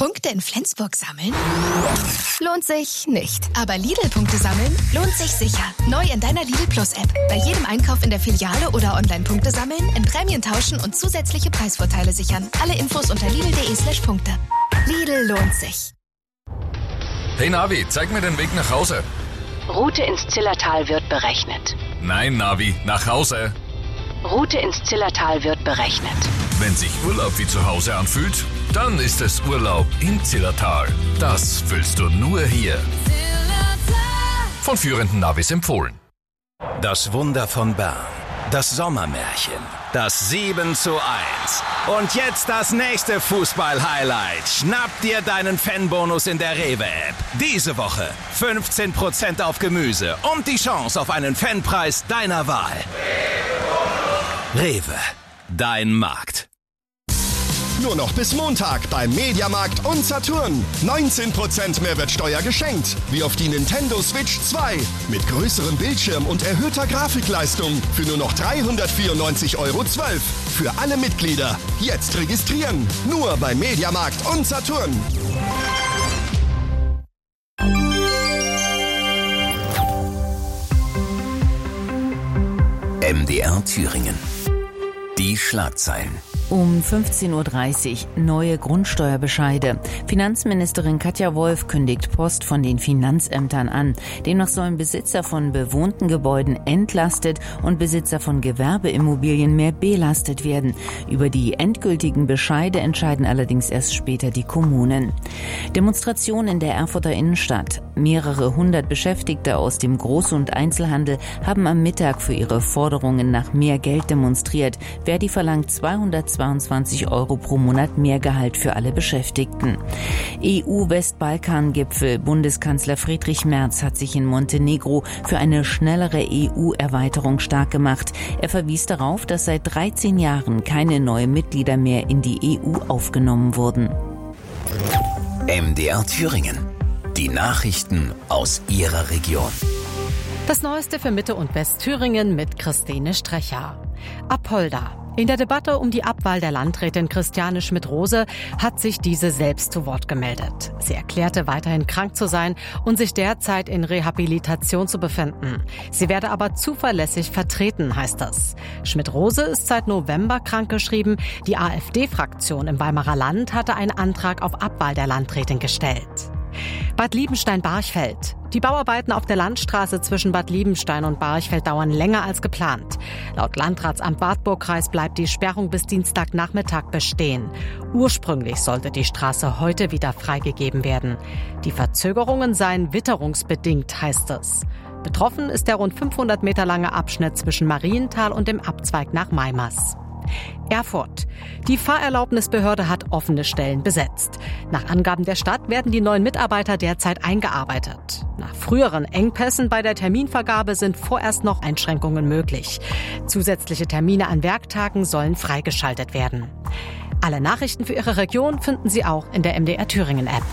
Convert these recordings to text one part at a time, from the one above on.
Punkte in Flensburg sammeln? Lohnt sich nicht. Aber Lidl-Punkte sammeln lohnt sich sicher. Neu in deiner Lidl Plus-App. Bei jedem Einkauf in der Filiale oder online Punkte sammeln, in Prämien tauschen und zusätzliche Preisvorteile sichern. Alle Infos unter lidl.de/Punkte. Lidl lohnt sich. Hey Navi, zeig mir den Weg nach Hause. Route ins Zillertal wird berechnet. Nein, Navi, nach Hause. Route ins Zillertal wird berechnet. Wenn sich Urlaub wie zu Hause anfühlt, dann ist es Urlaub im Zillertal. Das fühlst du nur hier. Von führenden Navis empfohlen. Das Wunder von Bern. Das Sommermärchen. Das 7:1. Und jetzt das nächste Fußball-Highlight. Schnapp dir deinen Fanbonus in der Rewe-App. Diese Woche 15% auf Gemüse und die Chance auf einen Fanpreis deiner Wahl. Rewe, dein Markt. Nur noch bis Montag beim Mediamarkt und Saturn. 19% Mehrwertsteuer geschenkt. Wie auf die Nintendo Switch 2. Mit größerem Bildschirm und erhöhter Grafikleistung. Für nur noch 394,12 €. Für alle Mitglieder. Jetzt registrieren. Nur beim Mediamarkt und Saturn. MDR Thüringen. Die Schlagzeilen. Um 15:30 Uhr neue Grundsteuerbescheide. Finanzministerin Katja Wolf kündigt Post von den Finanzämtern an. Demnach sollen Besitzer von bewohnten Gebäuden entlastet und Besitzer von Gewerbeimmobilien mehr belastet werden. Über die endgültigen Bescheide entscheiden allerdings erst später die Kommunen. Demonstration in der Erfurter Innenstadt. Mehrere hundert Beschäftigte aus dem Groß- und Einzelhandel haben am Mittag für ihre Forderungen nach mehr Geld demonstriert. Verdi verlangt 222 € pro Monat mehr Gehalt für alle Beschäftigten. EU-Westbalkan-Gipfel. Bundeskanzler Friedrich Merz hat sich in Montenegro für eine schnellere EU-Erweiterung stark gemacht. Er verwies darauf, dass seit 13 Jahren keine neuen Mitglieder mehr in die EU aufgenommen wurden. MDR Thüringen. Die Nachrichten aus Ihrer Region. Das Neueste für Mitte- und Westthüringen mit Christine Strecher. Apolda. In der Debatte um die Abwahl der Landrätin Christiane Schmidt-Rose hat sich diese selbst zu Wort gemeldet. Sie erklärte, weiterhin krank zu sein und sich derzeit in Rehabilitation zu befinden. Sie werde aber zuverlässig vertreten, heißt es. Schmidt-Rose ist seit November krankgeschrieben. Die AfD-Fraktion im Weimarer Land hatte einen Antrag auf Abwahl der Landrätin gestellt. Bad Liebenstein-Barchfeld. Die Bauarbeiten auf der Landstraße zwischen Bad Liebenstein und Barchfeld dauern länger als geplant. Laut Landratsamt Wartburgkreis bleibt die Sperrung bis Dienstagnachmittag bestehen. Ursprünglich sollte die Straße heute wieder freigegeben werden. Die Verzögerungen seien witterungsbedingt, heißt es. Betroffen ist der rund 500 Meter lange Abschnitt zwischen Marienthal und dem Abzweig nach Maimas. Erfurt. Die Fahrerlaubnisbehörde hat offene Stellen besetzt. Nach Angaben der Stadt werden die neuen Mitarbeiter derzeit eingearbeitet. Nach früheren Engpässen bei der Terminvergabe sind vorerst noch Einschränkungen möglich. Zusätzliche Termine an Werktagen sollen freigeschaltet werden. Alle Nachrichten für Ihre Region finden Sie auch in der MDR Thüringen App.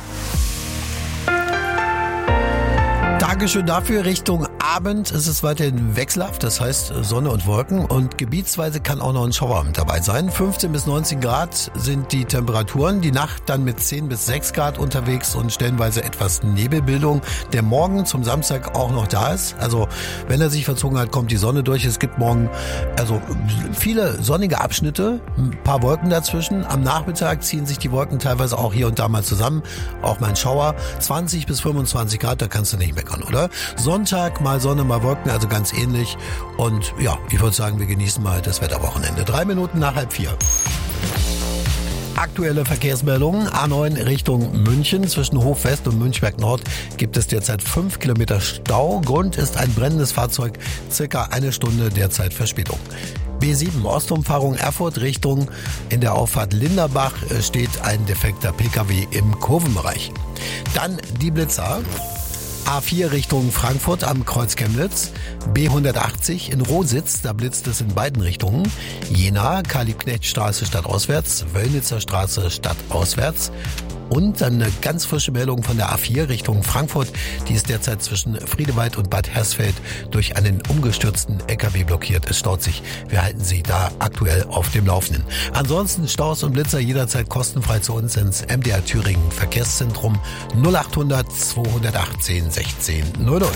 Dankeschön dafür. Richtung Abend ist es weiterhin wechselhaft, das heißt Sonne und Wolken, und gebietsweise kann auch noch ein Schauer mit dabei sein. 15 bis 19 Grad sind die Temperaturen, die Nacht dann mit 10 bis 6 Grad unterwegs und stellenweise etwas Nebelbildung, der morgen zum Samstag auch noch da ist. Also wenn er sich verzogen hat, kommt die Sonne durch. Es gibt morgen also viele sonnige Abschnitte, ein paar Wolken dazwischen. Am Nachmittag ziehen sich die Wolken teilweise auch hier und da mal zusammen, auch mal ein Schauer. 20 bis 25 Grad, da kannst du nicht meckern, oder? Sonntag mal Sonne, mal Wolken, also ganz ähnlich. Und ja, ich würde sagen, wir genießen mal das Wetterwochenende. 3 Minuten nach 3:30. Aktuelle Verkehrsmeldungen. A9 Richtung München. Zwischen Hofwest und Münchberg Nord gibt es derzeit 5 Kilometer Stau. Grund ist ein brennendes Fahrzeug. Circa 1 Stunde derzeit Verspätung. B7 Ostumfahrung Erfurt Richtung. In der Auffahrt Linderbach steht ein defekter Pkw im Kurvenbereich. Dann die Blitzer. A4 Richtung Frankfurt am Kreuz Chemnitz, B180 in Rositz, da blitzt es in beiden Richtungen, Jena, Karl-Liebknecht-Straße stadtauswärts, Wöllnitzer Straße stadtauswärts Und dann eine ganz frische Meldung von der A4 Richtung Frankfurt. Die ist derzeit zwischen Friedewald und Bad Hersfeld durch einen umgestürzten LKW blockiert. Es staut sich. Wir halten Sie da aktuell auf dem Laufenden. Ansonsten Staus und Blitzer jederzeit kostenfrei zu uns ins MDR Thüringen Verkehrszentrum 0800 218 16 00.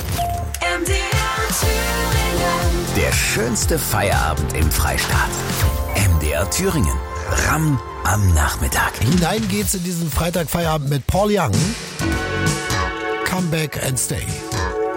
Der schönste Feierabend im Freistaat. MDR Thüringen. Ram am Nachmittag. Hinein geht's in diesen Freitagfeierabend mit Paul Young. Come back and stay.